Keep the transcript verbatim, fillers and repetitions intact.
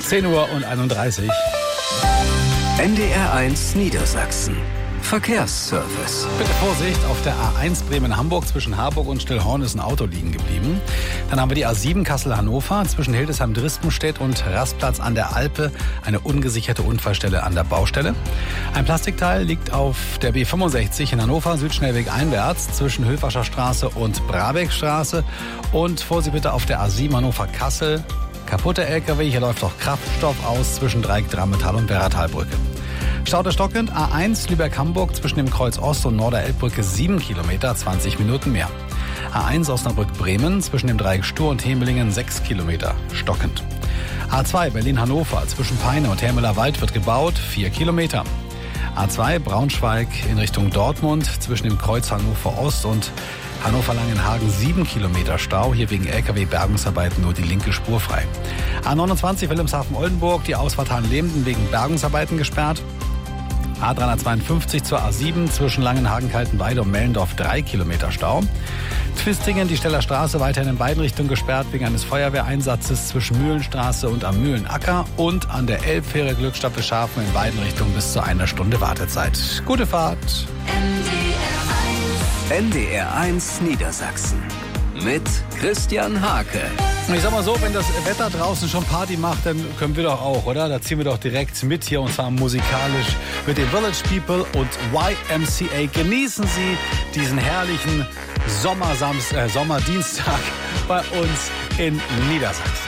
zehn Uhr und einunddreißig. N D R eins Niedersachsen. Verkehrsservice. Bitte Vorsicht, auf der A eins Bremen-Hamburg zwischen Harburg und Stillhorn ist ein Auto liegen geblieben. Dann haben wir die A sieben Kassel-Hannover zwischen Hildesheim-Drispenstedt und Rastplatz an der Alpe. Eine ungesicherte Unfallstelle an der Baustelle. Ein Plastikteil liegt auf der B fünfundsechzig in Hannover, Südschnellweg einwärts zwischen Höfascher Straße und Brabeckstraße. Und Vorsicht bitte auf der A sieben Hannover-Kassel. Kaputter L K W, hier läuft auch Kraftstoff aus zwischen Dreieck-Drammental und Werratalbrücke. Stau der stockend, A eins Lübeck-Hamburg zwischen dem Kreuz Ost und Norder-Elbbrücke sieben Kilometer, zwanzig Minuten mehr. A eins Osnabrück-Bremen zwischen dem Dreieck Stur und Hemelingen sechs Kilometer, stockend. A zwei Berlin-Hannover zwischen Peine und Hermeler Wald wird gebaut, vier Kilometer. A zwei Braunschweig in Richtung Dortmund zwischen dem Kreuz Hannover Ost und Hannover-Langenhagen sieben Kilometer Stau, hier wegen L K W-Bergungsarbeiten nur die linke Spur frei. A neunundzwanzig Wilhelmshaven-Oldenburg, die Ausfahrt Hahn-Lehmden wegen Bergungsarbeiten gesperrt. A dreihundertzweiundfünfzig zur A sieben zwischen Langenhagen-Kaltenweide und Mellendorf drei Kilometer Stau. Twistingen, die Steller Straße weiterhin in beiden Richtungen gesperrt wegen eines Feuerwehreinsatzes zwischen Mühlenstraße und am Mühlenacker und an der Elbfähre Glückstadt Beschafen in beiden Richtungen bis zu einer Stunde Wartezeit. Gute Fahrt. N D R eins Niedersachsen mit Christian Hake. Ich sag mal so, wenn das Wetter draußen schon Party macht, dann können wir doch auch, oder? Da ziehen wir doch direkt mit hier und zwar musikalisch mit den Village People und Y M C A. Genießen Sie diesen herrlichen Sommersamst- äh, Sommerdienstag bei uns in Niedersachsen.